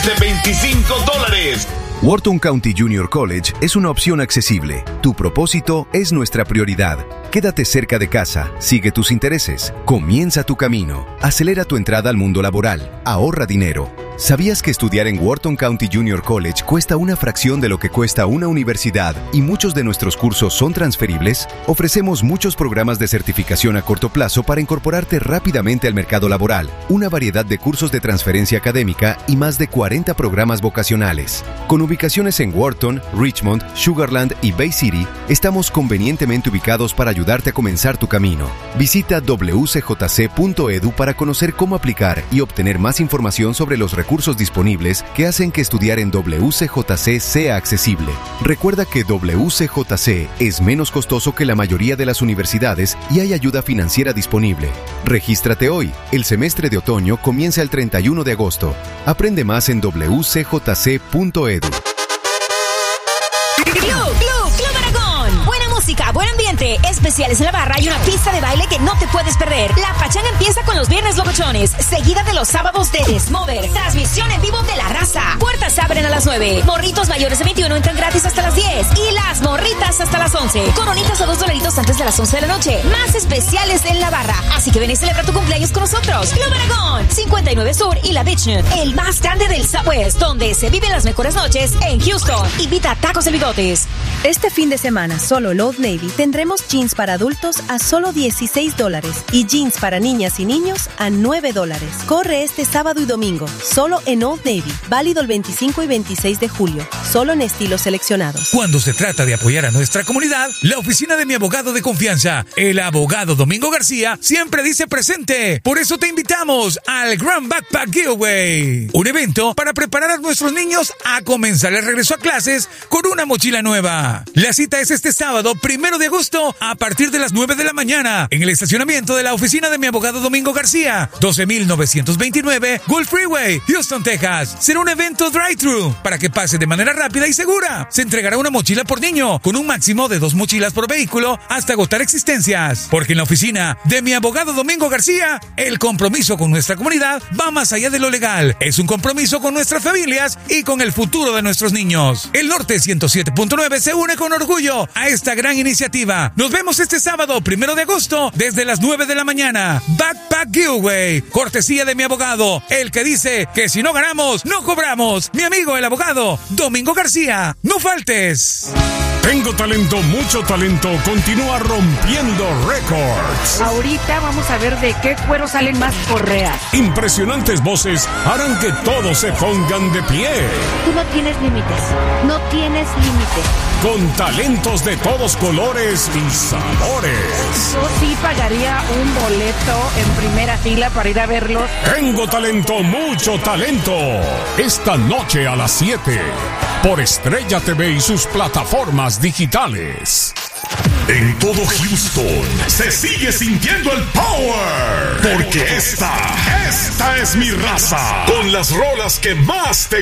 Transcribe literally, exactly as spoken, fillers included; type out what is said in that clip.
desde veinticinco dólares. Wharton County Junior College es una opción accesible. Tu propósito es nuestra prioridad. Quédate cerca de casa, sigue tus intereses, comienza tu camino, acelera tu entrada al mundo laboral, ahorra dinero. ¿Sabías que estudiar en Wharton County Junior College cuesta una fracción de lo que cuesta una universidad y muchos de nuestros cursos son transferibles? Ofrecemos muchos programas de certificación a corto plazo para incorporarte rápidamente al mercado laboral, una variedad de cursos de transferencia académica y más de cuarenta programas vocacionales. Con ubicaciones en Wharton, Richmond, Sugar Land y Bay City, estamos convenientemente ubicados para ayudarte a comenzar tu camino. Visita w c j c punto e d u para conocer cómo aplicar y obtener más información sobre los recursos recursos disponibles que hacen que estudiar en W C J C sea accesible. Recuerda que W C J C es menos costoso que la mayoría de las universidades y hay ayuda financiera disponible. Regístrate hoy. El semestre de otoño comienza el treinta y uno de agosto. Aprende más en w c j c punto e d u. Club, Club, Club Aragón. Buena música, buen ambiente, especiales en la barra y una pista de baile que no te puedes perder. La pachanga empieza con los viernes locochones, seguida de los sábados de Desmover. Transmisión en vivo de La Raza. Puertas abren a las nueve. Morritos mayores de veintiuno entran gratis hasta las diez. Y las morritas hasta las once. Coronitas a dos dolaritos antes de las once de la noche. Más especiales en la barra. Así que ven y celebra tu cumpleaños con nosotros. Club Aragón, cincuenta y nueve Sur y la Beachnet. El más grande del Southwest, donde se viven las mejores noches en Houston. Invita a Tacos de Bigotes. Este fin de semana, solo en Old Navy, tendremos jeans para adultos a solo dieciséis dólares y jeans para niñas y niños a nueve dólares. Corre este sábado y domingo, solo en Old Navy, válido el veinticinco y veintiséis de julio, solo en estilos seleccionados. Cuando se trata de apoyar a nuestra comunidad, la oficina de mi abogado de confianza, el abogado Domingo García, siempre dice presente. Por eso te invitamos al Grand Backpack Giveaway, un evento para preparar a nuestros niños a comenzar el regreso a clases con una mochila nueva. La cita es este sábado, primero de agosto, a partir de las nueve de la mañana, en el estacionamiento de la oficina de mi abogado Domingo García, doce mil novecientos veintinueve Gulf Freeway, Houston, Texas. Será un evento drive-thru para que pase de manera rápida y segura. Se entregará una mochila por niño, con un máximo de dos mochilas por vehículo hasta agotar existencias. Porque en la oficina de mi abogado Domingo García, el compromiso con nuestra comunidad va más allá de lo legal. Es un compromiso con nuestras familias y con el futuro de nuestros niños. El Norte ciento siete punto nueve se une con orgullo a esta gran iniciativa. Nos vemos este sábado, primero de agosto, desde las nueve de la mañana. Backpack Giveaway, cortesía de mi abogado, el que dice que si no ganamos, no cobramos. Mi amigo, el abogado Domingo García. No faltes. Tengo talento, mucho talento, continúa rompiendo récords. Ahorita vamos a ver de qué cuero salen más correas. Impresionantes voces harán que todos se pongan de pie. Tú no tienes límites, no tienes límites. Con talentos de todos colores y sabores. Yo sí pagaría un boleto en primera fila para ir a verlos. Tengo talento, mucho talento. Esta noche a las siete, por Estrella T V y sus plataformas digitales. En todo Houston se sigue sintiendo el power. Porque esta, esta es mi raza. Con las rolas que más te